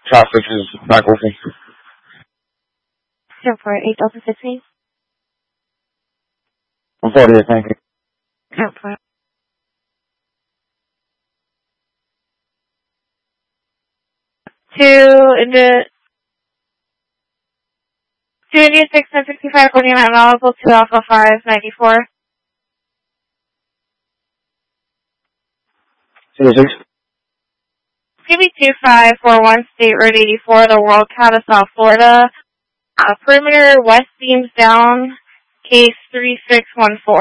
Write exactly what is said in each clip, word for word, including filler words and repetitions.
Traffic is back working. ten four, eight Delta fifteen. I'm forty-eight, thank you. ten four. Two into two India six ten sixty five forty nine available, two Alpha five ninety four. Two six. Give me two five four one State Road eighty four, the World Cat of South Florida. Uh, perimeter west beams down, case three six one four.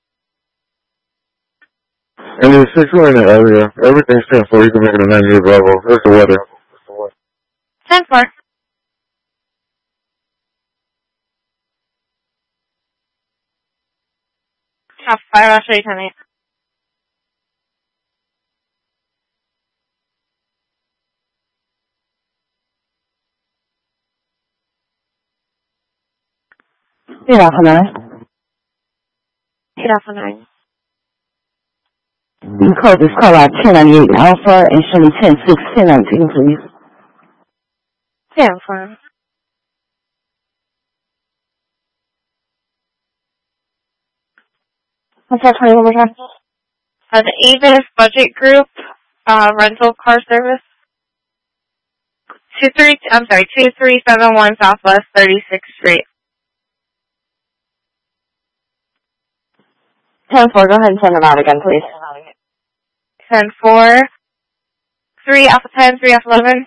And there's six one in the area. Everything's ten four. You can make it a ninety-eight Bravo. That's the weather. ten four. Half five, I'll show you ten eight. Eight Alpha nine. Eight Alpha nine. You call this call out ten ninety-eight Alpha and show me ten six, ten nineteen, please. ten four. What's that, twenty one more time? Uh, the Avis Budget Group, uh, rental car service. Two three, I'm sorry, two three seven one Southwest thirty-sixth Street. ten four, go ahead and send them out again, please. ten four. three Alpha ten, three Alpha eleven.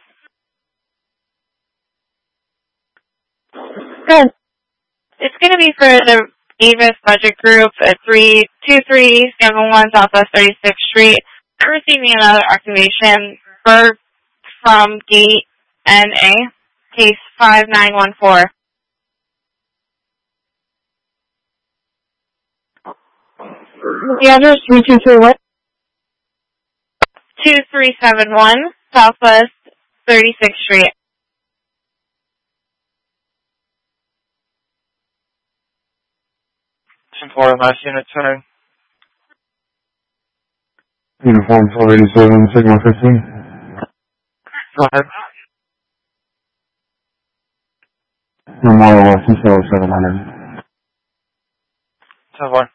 Good. It's going to be for the Avis Budget Group at three two three seven one Southwest thirty-sixth Street. I'm receiving another activation for, from Gate N A, case five nine one four. The address, three two three what? two three seven one Southwest thirty-sixth Street. ten four, last unit, turn. Uniform four eighty-seven, Sigma fifteen. Go ahead. Memorial West, seven hundred. ten four.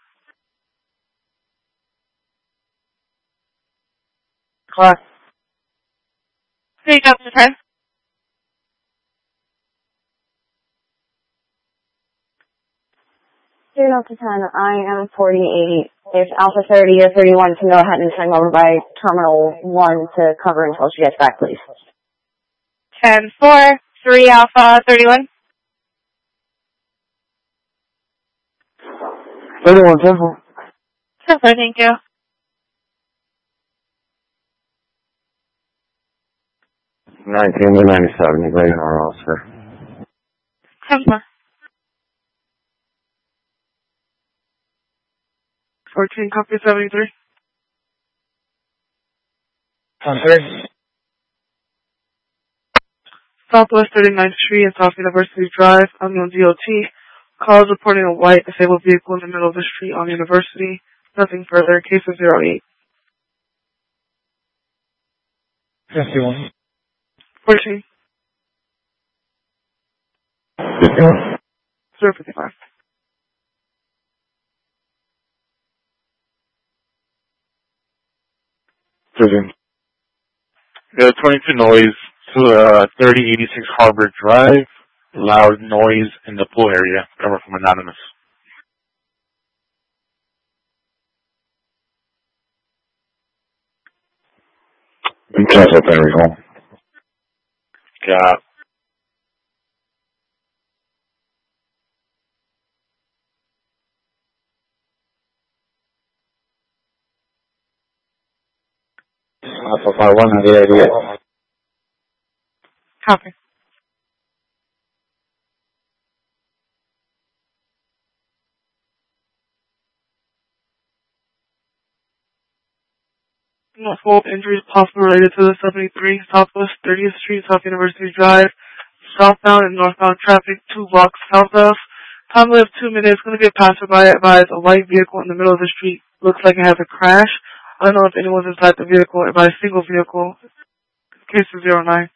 Clock. three Delta ten. three Delta ten, I am forty-eight. If Alpha thirty or thirty-one can go ahead and hang over by Terminal one to cover until she gets back, please. ten four. three Alpha thirty-one. thirty-one, ten four. ten four, thank you. nineteen to ninety-seven, you got your all, sir. ten four. fourteen, copy seventy-three. ten three. Southwest thirty-ninth Street and South University Drive, unknown D O T. Calls reporting a white disabled vehicle in the middle of the street on University. Nothing further. Case of zero eight. fifty-one. fourteen. fifty-one. zero fifty-five. fifteen. Yeah, twenty-two noise to uh, thirty eighty-six Harbor Drive. Loud noise in the pool area. Cover from Anonymous. Cancel Henry Home. Got. Alpha five one ninety eighty-eight. Copy. Multiple injuries possible related to the seventy-three Southwest thirtieth Street, South University Drive. Southbound and northbound traffic, two blocks south of. Time live two minutes. Going to be a passerby advised a white vehicle in the middle of the street. Looks like it has a crash. I don't know if anyone's inside the vehicle. By a single vehicle. Case of zero nine.